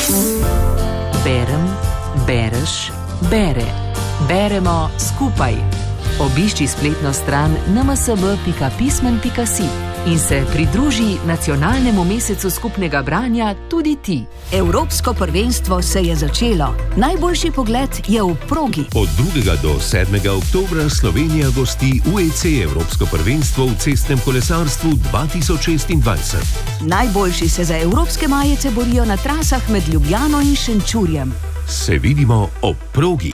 Berem, bereš, bere. Beremo skupaj. Obišči spletno stran nmsb.pismen.si in se pridruži nacionalnemu mesecu skupnega branja tudi ti. Evropsko prvenstvo se je začelo. Najboljši pogled je v progi. Od 2. do 7. oktobra Slovenija gosti UEC Evropsko prvenstvo v cestnem kolesarstvu 2026. Najboljši se za evropske majice borijo na trasah med Ljubljano in Šenčurjem. Se vidimo ob progi.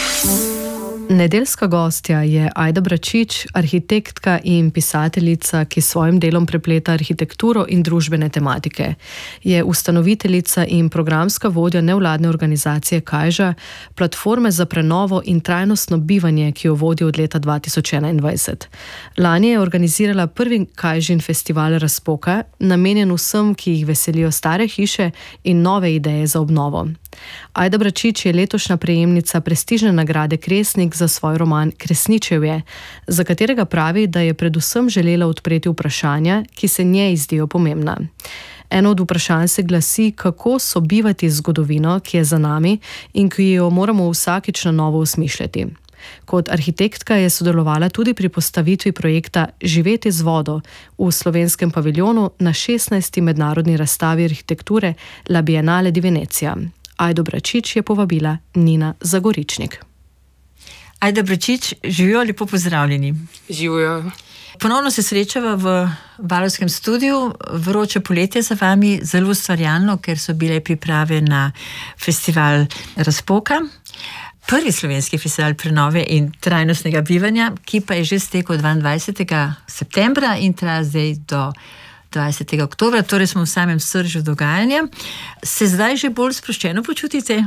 Nedeljska gostja je Ajda Bračič, arhitektka in pisateljica, ki s svojim delom prepleta arhitekturo in družbene tematike. Je ustanoviteljica in programska vodja nevladne organizacije Kajža, platforme za prenovo in trajnostno bivanje, ki jo vodi od leta 2021. Lani je organizirala prvi Kajžin festival Razpoka, namenjen vsem, ki jih veselijo stare hiše in nove ideje za obnovo. Ajda Bračič je letošnja prejemnica prestižne nagrade Kresnik za svoj roman Kresničevje, za katerega pravi, da je predvsem želela odpreti vprašanja, ki se njej zdijo pomembna. Eno od vprašanj se glasi, kako sobivati z zgodovino, ki je za nami in ki jo moramo vsakič na novo osmišljati. Kot arhitektka je sodelovala tudi pri postavitvi projekta Živeti z vodo v slovenskem paviljonu na 16. mednarodni razstavi arhitekture La Biennale di Venezia. Ajdo Bračič je povabila Nina Zagoričnik. Ajda Bračič, živijo, lepo pozdravljeni. Živijo. Ponovno se srečava v Valovskem studiu, vroče poletje za vami, zelo ustvarjalno, ker so bile priprave na festival Razpoka. Prvi slovenski festival prenove in trajnostnega bivanja, ki pa je že stekel 22. septembra in traja zdaj do 20. oktobra, torej smo v samem sržu dogajanja. Se zdaj že bolj sproščeno počutite?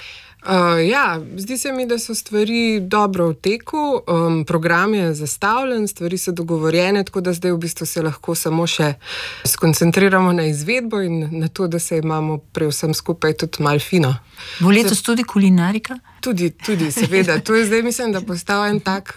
Ja, zdi se mi, da so stvari dobro v teku, program je zastavljen, stvari so dogovorjene, tako da zdaj v bistvu se lahko samo še skoncentriramo na izvedbo in na to, da se imamo pri vsem skupaj tudi malo fino. Bo letos tudi kulinarika? Tudi, seveda. To je zdaj, mislim, da postal en tak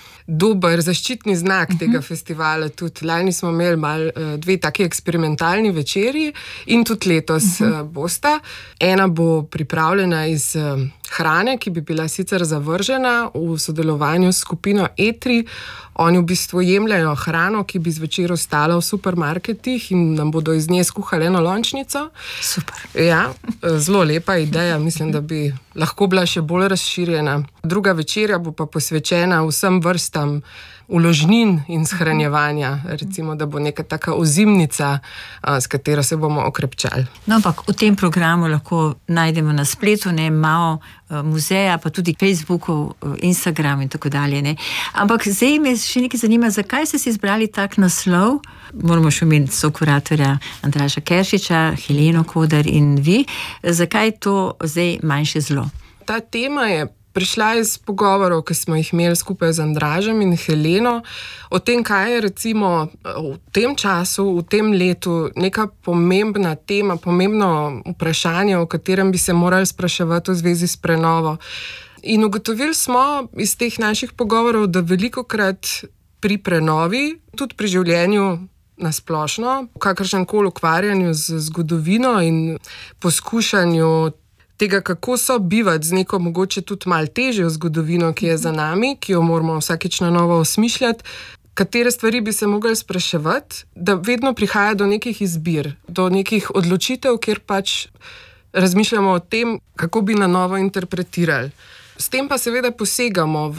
dober zaščitni znak tega festivala. Tudi lani smo imeli dve taki eksperimentalni večerji in tudi letos bosta. Ena bo pripravljena iz hrane, ki bi bila sicer zavržena v sodelovanju s skupino E3. Oni v bistvu jemljajo hrano, ki bi zvečer ostala v supermarketih in nam bodo iz nje skuhali eno lončnico. Super. Ja, zelo lepa ideja, mislim, da bi lahko bila še bolj razširjena. Druga večerja bo pa posvečena vsem vrstam uložnin in shranjevanja, recimo, da bo neka taka ozimnica, s katero se bomo okrepčali. No, ampak v tem programu lahko najdemo na spletu, malo muzeja, pa tudi Facebooku, Instagram in tako dalje. Ne? Ampak zdaj me še nekaj zanima, zakaj ste si izbrali tak naslov? Moramo še omeniti sokuratorja Andraža Keršiča, Heleno Kodar in vi. Zakaj to zdaj manjše zlo? Ta tema je prišla iz pogovorov, ki smo jih imeli skupaj z Andražem in Heleno, o tem, kaj je recimo v tem času, v tem letu neka pomembna tema, pomembno vprašanje, o katerem bi se morali spraševati v zvezi s prenovo. In ugotovili smo iz teh naših pogovorov, da velikokrat pri prenovi, tudi pri življenju na splošno, v kakršnemkoli ukvarjanju z zgodovino in poskušanju tega, kako sobivati z neko mogoče tudi malo težjo zgodovino, ki je za nami, ki jo moramo vsakič na novo osmišljati, katere stvari bi se mogli spraševati, da vedno prihaja do nekih izbir, do nekih odločitev, kjer pač razmišljamo o tem, kako bi na novo interpretirali. S tem pa seveda posegamo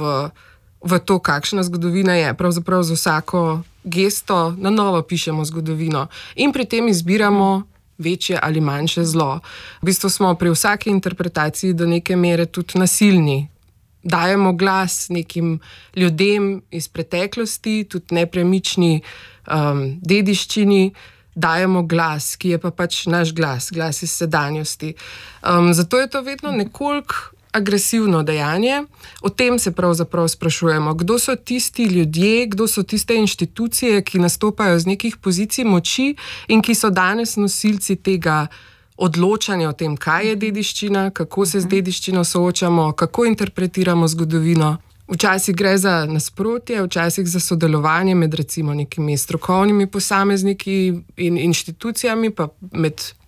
v to, kakšna zgodovina je. Pravzaprav z vsako gesto na novo pišemo zgodovino in pri tem izbiramo večje ali manjše zlo. V bistvu smo pri vsaki interpretaciji do neke mere tudi nasilni. Dajemo glas nekim ljudem iz preteklosti, tudi nepremični dediščini, dajemo glas, ki je pa pač naš glas iz sedanjosti. Zato je to vedno nekoliko agresivno dejanje. O tem se pravzaprav sprašujemo, kdo so tisti ljudje, kdo so tiste inštitucije, ki nastopajo z nekih pozicij moči in ki so danes nosilci tega odločanja o tem, kaj je dediščina, kako se z dediščino soočamo, kako interpretiramo zgodovino. Včasih gre za nasprotje, včasih za sodelovanje med recimo nekimi strokovnimi posamezniki in inštitucijami, pa med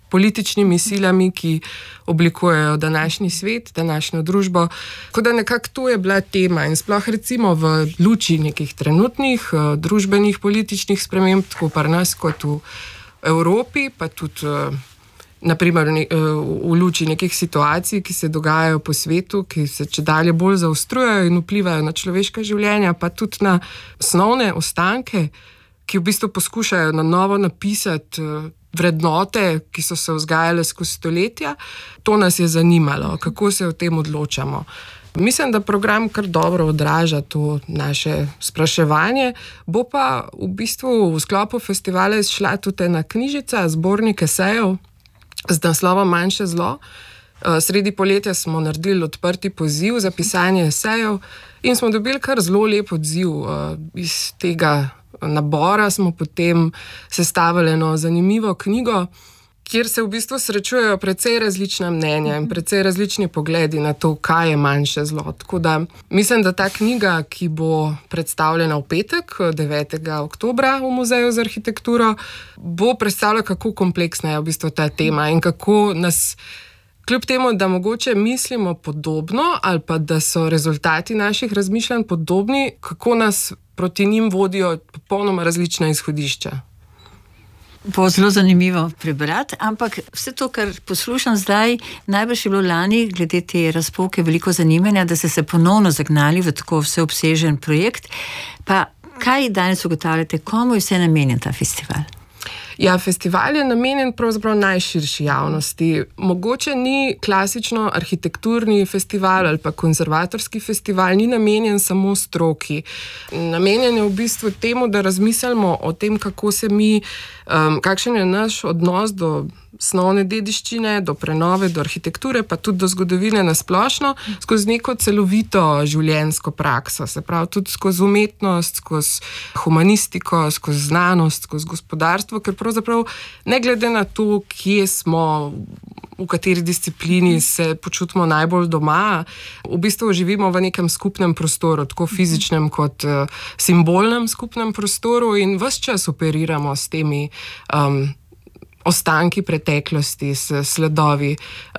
političnimi silami, ki oblikujejo današnji svet, današnjo družbo. Tako da nekako to je bila tema in sploh recimo v luči nekih trenutnih družbenih, političnih sprememb, tako pri nas kot v Evropi, pa tudi naprimer v luči nekih situacij, ki se dogajajo po svetu, ki se čedalje bolj zaostrujejo in vplivajo na človeška življenja, pa tudi na osnovne ostanke, ki v bistvu poskušajo na novo napisati vrednote, ki so se vzgajale skozi stoletja. To nas je zanimalo, kako se o tem odločamo. Mislim, da program kar dobro odraža to naše spraševanje. Bo pa v bistvu v sklopu festivala izšla tudi ena knjižica, zbornik esejev z naslovom Manjše zlo. Sredi poletja smo naredili odprti poziv za pisanje esejev in smo dobili kar zelo lep odziv. Iz tega nabora smo potem sestavili eno zanimivo knjigo, kjer se v bistvu srečujejo precej različna mnenja in precej različni pogledi na to, kaj je manjše zlo. Tako da mislim, da ta knjiga, ki bo predstavljena v petek, 9. oktobra v Muzeju za arhitekturo, bo predstavljala, kako kompleksna je v bistvu ta tema in kako nas, kljub temu, da mogoče mislimo podobno ali pa da so rezultati naših razmišljanj podobni, kako nas proti njim vodijo popolnoma različna izhodišča. Bo zelo zanimivo prebrati, ampak vse to, kar poslušam zdaj, najbrž je bilo lani glede te razpoke veliko zanimanja, da ste se ponovno zagnali v tako vseobsežen projekt. Pa kaj danes ugotavljate, komu je vse namenjen ta festival? Ja, festival je namenjen pravzaprav najširši javnosti. Mogoče ni klasično arhitekturni festival ali pa konzervatorski festival, ni namenjen samo stroki. Namenjen je v bistvu temu, da razmislimo o tem, kako se mi, kakšen je naš odnos do snovne dediščine, do prenove, do arhitekture, pa tudi do zgodovine nasplošno, skozi neko celovito življenjsko prakso, se pravi tudi skozi umetnost, skozi humanistiko, skozi znanost, skozi gospodarstvo, ker pravzaprav ne glede na to, kje smo, v kateri disciplini se počutimo najbolj doma, v bistvu živimo v nekem skupnem prostoru, tako fizičnem kot simbolnem skupnem prostoru in ves čas operiramo s temi ostanki preteklosti, s sledovi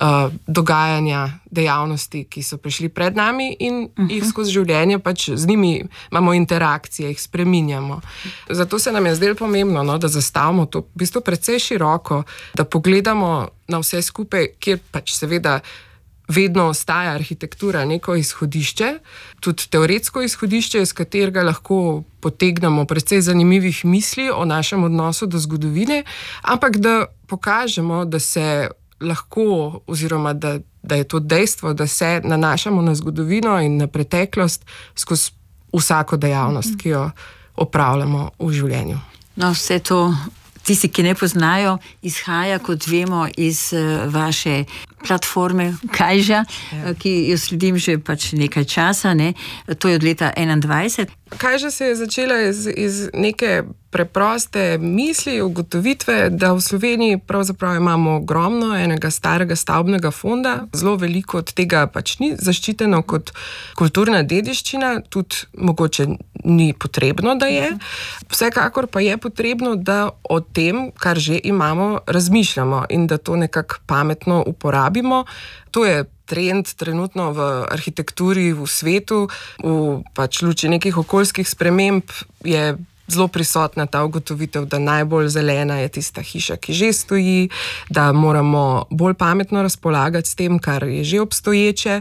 dogajanja, dejavnosti, ki so prišli pred nami in jih skozi življenje pač z njimi imamo interakcije, jih spreminjamo. Zato se nam je zdelo pomembno, da zastavimo to v bistvu precej široko, da pogledamo na vse skupaj, kjer pač seveda vedno ostaja arhitektura neko izhodišče, tudi teoretsko izhodišče, iz katerega lahko potegnemo precej zanimivih misli o našem odnosu do zgodovine, ampak da pokažemo, da se lahko, oziroma da je to dejstvo, da se nanašamo na zgodovino in na preteklost skozi vsako dejavnost, ki jo opravljamo v življenju. No, vse to, tisti, ki ne poznajo, izhaja, kot vemo, iz vaše platforme Kajža, ki jo sledim že pač nekaj časa, ne? To je od leta 2021. Kajža se je začela iz neke preproste misli, ugotovitve, da v Sloveniji pravzaprav imamo ogromno enega starega stavbnega fonda, zelo veliko od tega pač ni zaščiteno kot kulturna dediščina, tudi mogoče ni potrebno, da je. Vsekakor pa je potrebno, da o tem, kar že imamo, razmišljamo in da to nekako pametno uporabimo. To je trend trenutno v arhitekturi v svetu, v pač luči nekih okoljskih sprememb je zelo prisotna ta ugotovitev, da najbolj zelena je tista hiša, ki že stoji, da moramo bolj pametno razpolagati s tem, kar je že obstoječe.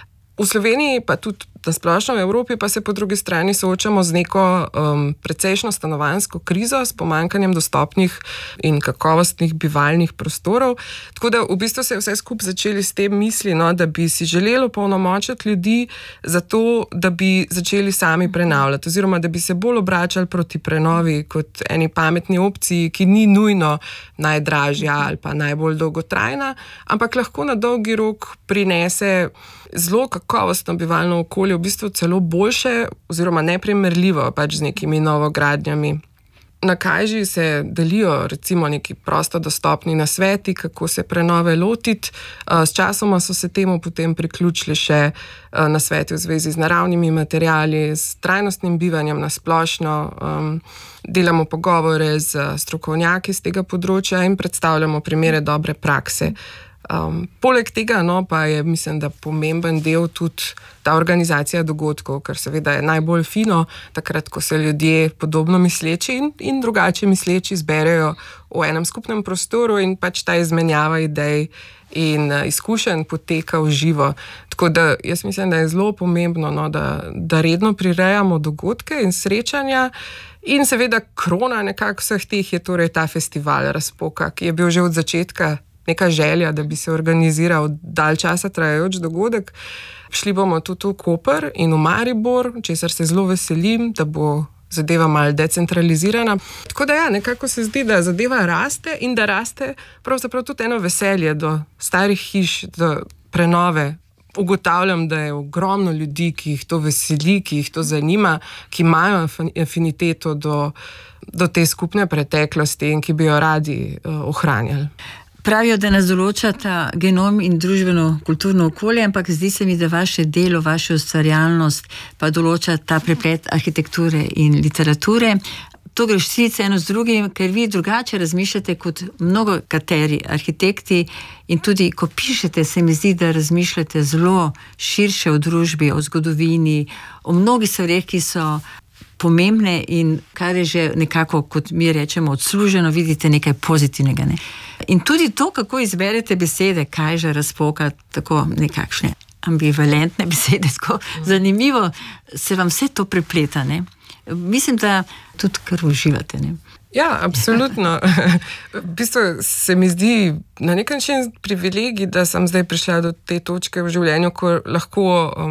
V Sloveniji, pa tudi na splošno v Evropi, pa se po drugi strani soočamo z neko precejšno stanovanjsko krizo, s pomanjkanjem dostopnih in kakovostnih bivalnih prostorov. Tako da v bistvu se je vse skupaj začeli s tem misli, da bi si želeli opolnomočiti ljudi za to, da bi začeli sami prenavljati, oziroma da bi se bolj obračali proti prenovi kot eni pametni opciji, ki ni nujno najdražja ali pa najbolj dolgotrajna, ampak lahko na dolgi rok prinese zelo kakovostno bivalno okolje, v bistvu celo boljše oziroma neprimerljivo pač z nekimi novogradnjami. Na Kajži se delijo recimo neki prosto dostopni nasveti, kako se prenove lotiti. S časoma so se temu potem priključili še nasveti v zvezi z naravnimi materiali, s trajnostnim bivanjem na splošno. Delamo pogovore z strokovnjaki z tega področja in predstavljamo primere dobre prakse. Poleg tega pa je, mislim, da pomemben del tudi ta organizacija dogodkov, ker seveda je najbolj fino takrat, ko se ljudje podobno misleči in drugače misleči zberejo v enem skupnem prostoru in pač ta izmenjava idej in izkušenj poteka v živo. Tako da jaz mislim, da je zelo pomembno, da redno prirejamo dogodke in srečanja. In seveda krona nekako vseh teh je torej ta festival Razpoka, ki je bil že od začetka neka želja, da bi se organiziral dalj časa trajajoč dogodek. Šli bomo tudi v Koper in v Maribor, česar se zelo veselim, da bo zadeva malo decentralizirana. Tako da nekako se zdi, da zadeva raste in da raste pravzaprav tudi eno veselje do starih hiš, do prenove. Ugotavljam, da je ogromno ljudi, ki jih to veseli, ki jih to zanima, ki imajo afiniteto do te skupne preteklosti in ki bi jo radi ohranjali. Pravijo, da nas določata genom in družbeno-kulturno okolje, ampak zdi se mi, da vaše delo, vaša ustvarjalnost pa določa ta preplet arhitekture in literature. To gre vsi eno z drugim, ker vi drugače razmišljate kot mnogo kateri arhitekti in tudi, ko pišete, se mi zdi, da razmišljate zelo širše o družbi, o zgodovini, o mnogih stvareh, ki so pomembne in kar je že nekako, kot mi rečemo, odsluženo, vidite nekaj pozitivnega. In tudi to, kako izberete besede, Kajža, Razpoka, tako nekakšne ambivalentne besede, tako zanimivo se vam vse to prepleta. Mislim, da tudi kar uživate. Ja, absolutno. V bistvu se mi zdi na nek način privilegij, da sem zdaj prišla do te točke v življenju, ko lahko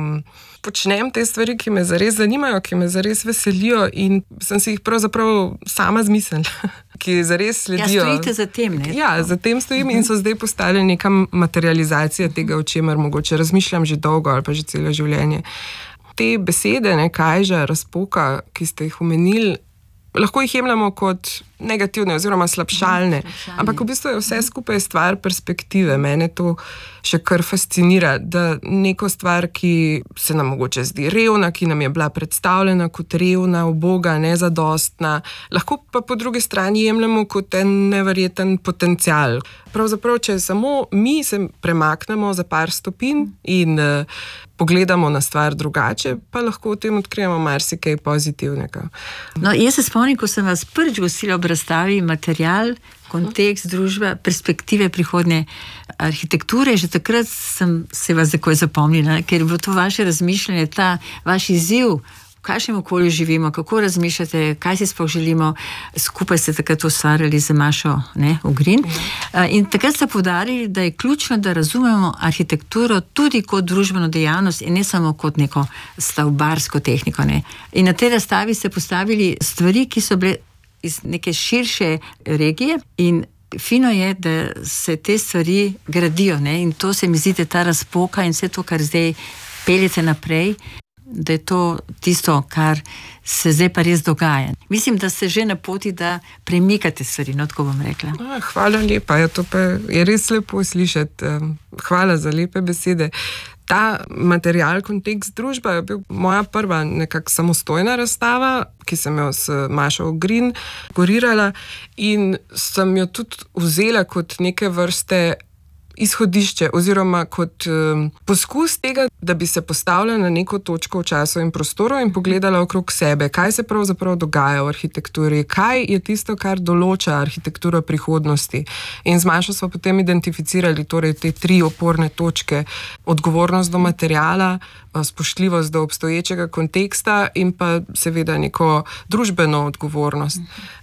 počnem te stvari, ki me zares zanimajo, ki me zares veselijo in sem si jih pravzaprav sama zmislila, ki zares sledijo. Ja, stojite za tem, Ja, za tem stojim in so zdaj postale neka materializacija tega, o čemer mogoče razmišljam že dolgo ali pa že celo življenje. Te besede, Kajža, Razpoka, ki ste jih omenili, lahko jih jemljamo kot negativne oziroma slabšalne, ampak v bistvu je vse skupaj stvar perspektive. Mene to še kar fascinira, da neko stvar, ki se nam mogoče zdi revna, ki nam je bila predstavljena kot revna, uboga, nezadostna, lahko pa po drugi strani jemljamo kot en neverjeten potencial. Pravzaprav, če samo mi se premaknemo za par stopinj in pogledamo na stvar drugače, pa lahko v tem odkrijemo marsikaj pozitivnega. Jaz se spomnim, ko sem vas prvič gostila ob razstavi Material, kontekst, družba, perspektive prihodnje arhitekture, že takrat sem se vas takoj zapomnila, ker je bilo to vaše razmišljanje, ta vaš izziv, v kakšnem okolju živimo, kako razmišljate, kaj si sploh želimo, skupaj ste takrat ustvarjali z Mašo Ogrin. In takrat ste poudarili, da je ključno, da razumemo arhitekturo tudi kot družbeno dejavnost in ne samo kot neko stavbarsko tehniko. In na tej razstavi ste postavili stvari, ki so bile iz neke širše regije in fino je, da se te stvari gradijo. In to se mi zdi, da ta Razpoka in vse to, kar zdaj peljete naprej, da je to tisto, kar se zdaj pa res dogaja. Mislim, da ste že na poti, da premikate stvari, tako bom rekla. Hvala lepa, to pa je res lepo slišati. Hvala za lepe besede. Ta Material, kontekst, družba je bil moja prva nekako samostojna razstava, ki sem jo s Mašo Ogrin kurirala in sem jo tudi vzela kot neke vrste izhodišče oziroma kot poskus tega, da bi se postavila na neko točko v času in prostoru in pogledala okrog sebe, kaj se pravzaprav dogaja v arhitekturi, kaj je tisto, kar določa arhitekturo prihodnosti. In z Mašo smo potem identificirali torej te 3 oporne točke: odgovornost do materiala, spoštljivost do obstoječega konteksta in pa seveda neko družbeno odgovornost.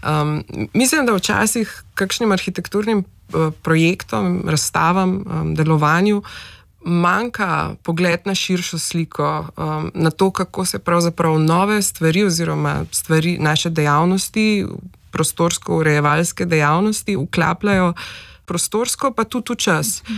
Mislim, da včasih kakšnim arhitekturnim projektom, razstavam, delovanju manjka pogled na širšo sliko, na to, kako se pravzaprav nove stvari oziroma stvari naše dejavnosti, prostorsko-urejevalske dejavnosti vklapljajo prostorsko, pa tudi v čas.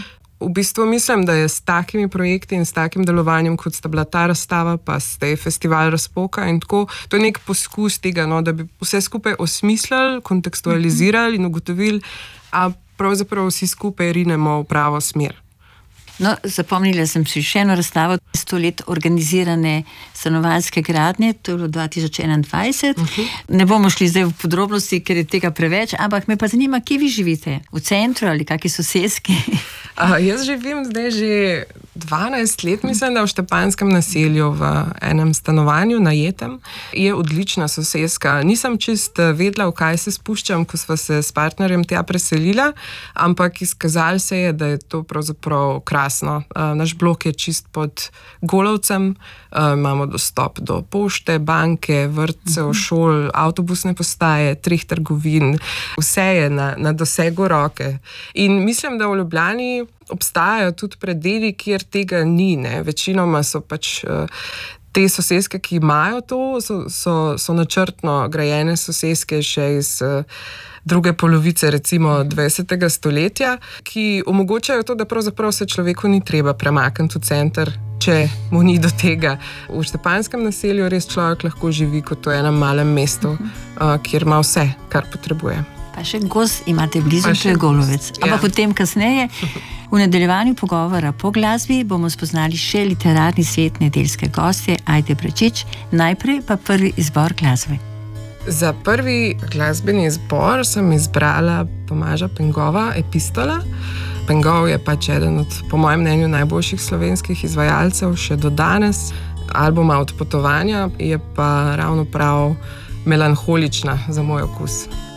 V bistvu mislim, da je s takimi projekti in s takim delovanjem, kot sta bila ta razstava, pa ste festival Razpoka in tako, to je nek poskus tega, no, da bi vse skupaj osmislili, kontekstualizirali in ugotovili, a pravzaprav vsi skupaj rinemo v pravo smer. No, zapomnila sem si še eno razstavo 100 let organizirane stanovanjske gradnje, to je bilo 2021. Ne bomo šli zdaj v podrobnosti, ker je tega preveč, ampak me pa zanima, kje vi živite? V centru ali kakšni soseski? Jaz živim zdaj že 12 let, mislim, da v Štepanjskem naselju v enem stanovanju najetem. Je odlična soseska. Nisem čist vedela, v kaj se spuščam, ko sva se s partnerjem tja preselila, ampak izkazalo se je, da je to pravzaprav krasno. Naš blok je čist pod Golovcem, imamo dostop do pošte, banke, vrtcev, šol, avtobusne postaje, 3 trgovin, vse je na dosegu roke. In mislim, da v Ljubljani obstajajo tudi predeli, kjer tega ni, ne. Večinoma so pač te soseske, ki imajo to, so načrtno grajene soseske še iz druge polovice, recimo 20. stoletja, ki omogočajo to, da pravzaprav se človeku ni treba premakniti v center, če mu ni do tega. V Štepanjskem naselju res človek lahko živi kot v enem malem mestu, kjer ima vse, kar potrebuje. Pa še gozd imate blizu, to je Golovec. Ampak potem kasneje, v nadaljevanju pogovora po glasbi, bomo spoznali še literarni svet nedeljske gostje Ajde Bračič, najprej pa prvi izbor glasbe. Za prvi glasbeni izbor sem izbrala Tomaža Pengova, Epistola. Pengov je pač eden od, po mojem mnenju, najboljših slovenskih izvajalcev še do danes. Albuma Odpotovanja je pa ravno prav melanholična za moj okus.